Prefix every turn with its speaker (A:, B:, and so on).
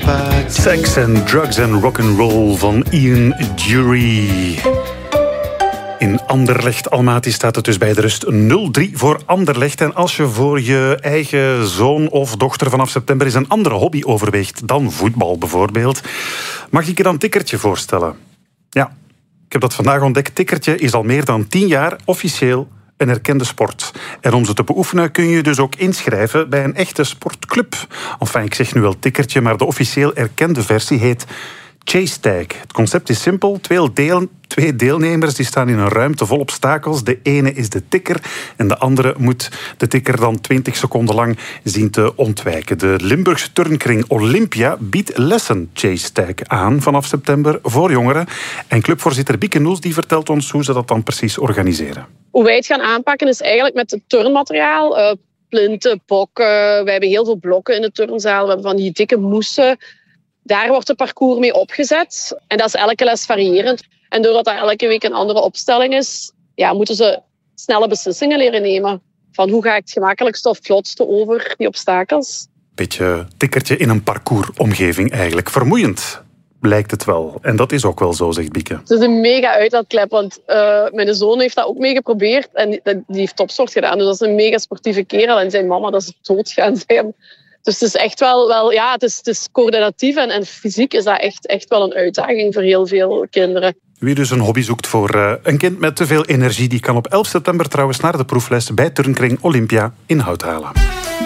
A: Sex and Drugs and Rock'n'Roll van Ian Dury. In Anderlecht Almaty staat het dus bij de rust 0-3 voor Anderlecht. En als je voor je eigen zoon of dochter vanaf september eens een andere hobby overweegt dan voetbal bijvoorbeeld, mag ik je dan tikkertje voorstellen? Ja, ik heb dat vandaag ontdekt. Tikkertje is al meer dan 10 jaar officieel een erkende sport. En om ze te beoefenen kun je dus ook inschrijven bij een echte sportclub. Enfin, ik zeg nu wel tikkertje, maar de officieel erkende versie heet Chase Tag. Het concept is simpel. Twee deelnemers die staan in een ruimte vol obstakels. De ene is de tikker en de andere moet de tikker dan 20 seconden lang zien te ontwijken. De Limburgse turnkring Olympia biedt lessen Chase Tag aan vanaf september voor jongeren. En clubvoorzitter Bieke Noels die vertelt ons hoe ze dat dan precies organiseren.
B: Hoe wij het gaan aanpakken is eigenlijk met het turnmateriaal. Plinten, bokken. Wij hebben heel veel blokken in de turnzaal. We hebben van die dikke moesten. Daar wordt het parcours mee opgezet. En dat is elke les variërend. En doordat dat elke week een andere opstelling is, moeten ze snelle beslissingen leren nemen. Van hoe ga ik het gemakkelijkste of vlotste over die obstakels.
A: Beetje tikkertje in een parcoursomgeving eigenlijk. Vermoeiend lijkt het wel. En dat is ook wel zo, zegt Bieke.
B: Het is een mega uitlaatklep, want mijn zoon heeft dat ook mee geprobeerd. En die heeft topsport gedaan. Dus dat is een mega sportieve kerel. En zijn mama, dat is doodgaan zijn. Dus het is echt wel het is coördinatief en fysiek is dat echt wel een uitdaging voor heel veel kinderen.
A: Wie dus een hobby zoekt voor een kind met te veel energie, die kan op 11 september trouwens naar de proefles bij turnkring Olympia in Hout halen.